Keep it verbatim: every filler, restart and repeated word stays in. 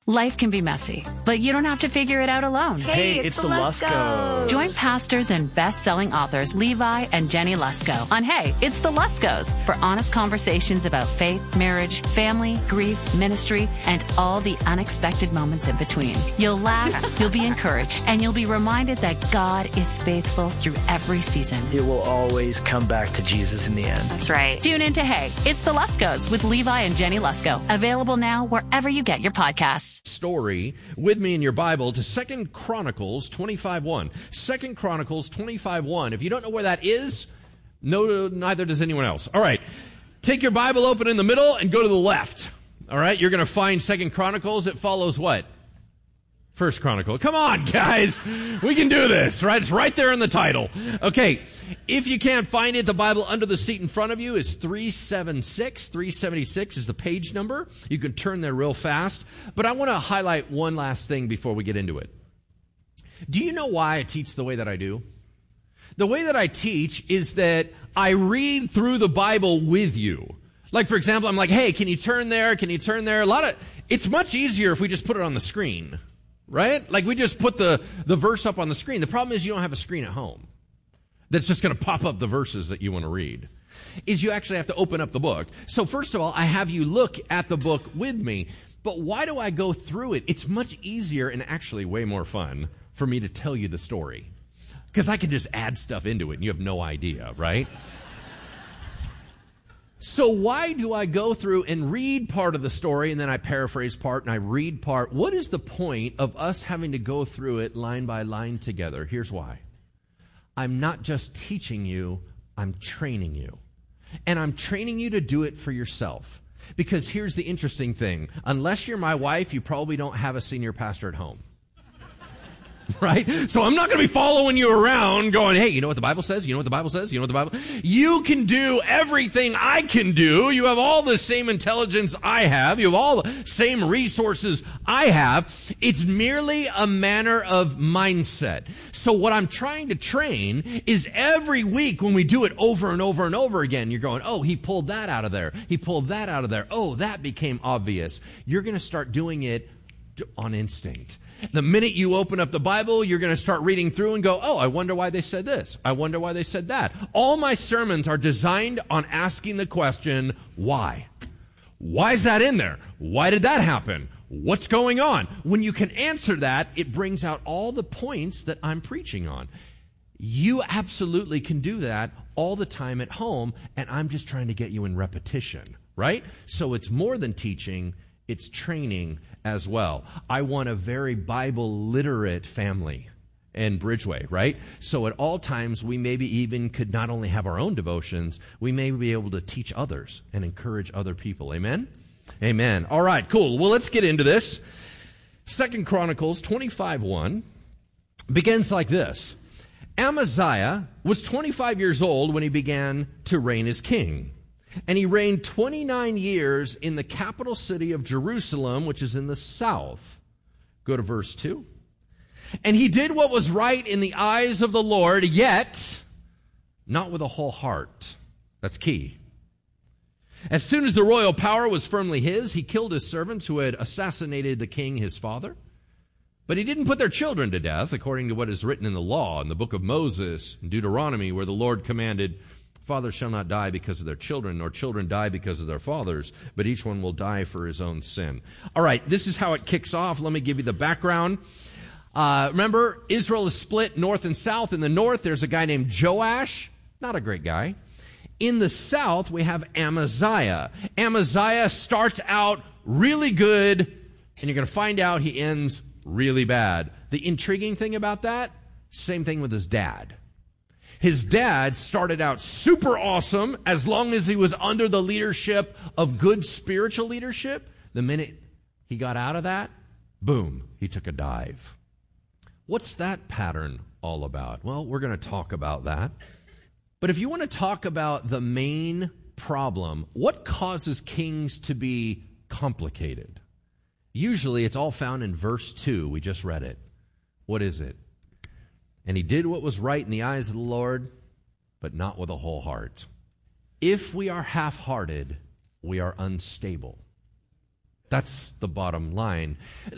Life can be messy, but you don't have to figure it out alone. Hey, it's, it's the Luskos. Join pastors and best-selling authors Levi and Jenny Lusko on Hey, It's the Luskos for honest conversations about faith, marriage, family, grief, ministry, and all the unexpected moments in between. You'll laugh, you'll be encouraged, and you'll be reminded that God is faithful through every season. It will always come back to Jesus in the end. That's right. Tune in to Hey, It's the Luskos with Levi and Jenny Lusko. Available now wherever you get your podcasts. Story with me in your Bible to Second Chronicles twenty-five one. Second Chronicles twenty-five one. If you don't know where that is, no, neither does anyone else. All right. Take your Bible open in the middle and go to the left. All right. You're going to find Second Chronicles. It follows what? First Chronicle. Come on, guys. We can do this, right? It's right there in the title. Okay. If you can't find it, the Bible under the seat in front of you is three seventy-six. three seventy-six is the page number. You can turn there real fast. But I want to highlight one last thing before we get into it. Do you know why I teach the way that I do? The way that I teach is that I read through the Bible with you. Like, for example, I'm like, hey, can you turn there? Can you turn there? A lot of, it's much easier if we just put it on the screen. Right? Like we just put the, the verse up on the screen. The problem is you don't have a screen at home that's just going to pop up the verses that you want to read. Is you actually have to open up the book. So first of all, I have you look at the book with me. But why do I go through it? It's much easier and actually way more fun for me to tell you the story. Because I can just add stuff into it and you have no idea, right? So why do I go through and read part of the story and then I paraphrase part and I read part? What is the point of us having to go through it line by line together? Here's why. I'm not just teaching you, I'm training you. And I'm training you to do it for yourself. Because here's the interesting thing. Unless you're my wife, you probably don't have a senior pastor at home. Right? So I'm not going to be following you around going, hey, you know what the Bible says? You know what the Bible says? You know what the Bible... You can do everything I can do. You have all the same intelligence I have. You have all the same resources I have. It's merely a manner of mindset. So what I'm trying to train is every week when we do it over and over and over again, you're going, oh, he pulled that out of there. He pulled that out of there. Oh, that became obvious. You're going to start doing it on instinct. The minute you open up the Bible, you're going to start reading through and go, oh, I wonder why they said this. I wonder why they said that. All my sermons are designed on asking the question, why? Why is that in there? Why did that happen? What's going on? When you can answer that, it brings out all the points that I'm preaching on. You absolutely can do that all the time at home, and I'm just trying to get you in repetition, right? So it's more than teaching, it's training as well. I want a very Bible literate family in Bridgeway, right? So at all times, we maybe even could not only have our own devotions, we may be able to teach others and encourage other people. Amen? Amen. All right, cool. Well, let's get into this. Second Chronicles twenty-five one begins like this. Amaziah was twenty-five years old when he began to reign as king. And he reigned twenty-nine years in the capital city of Jerusalem, which is in the south. Go to verse two. And he did what was right in the eyes of the Lord, yet not with a whole heart. That's key. As soon as the royal power was firmly his, he killed his servants who had assassinated the king, his father. But he didn't put their children to death, according to what is written in the law, in the book of Moses, in Deuteronomy, where the Lord commanded, fathers shall not die because of their children, nor children die because of their fathers, but each one will die for his own sin. All right, this is how it kicks off. Let me give you the background. Uh, remember, Israel is split north and south. In the north, there's a guy named Joash. Not a great guy. In the south, we have Amaziah. Amaziah starts out really good, and you're going to find out he ends really bad. The intriguing thing about that, same thing with his dad. His dad started out super awesome as long as he was under the leadership of good spiritual leadership. The minute he got out of that, boom, he took a dive. What's that pattern all about? Well, we're going to talk about that. But if you want to talk about the main problem, what causes kings to be complicated? Usually it's all found in verse two. We just read it. What is it? And he did what was right in the eyes of the Lord, but not with a whole heart. If we are half-hearted, we are unstable. That's the bottom line.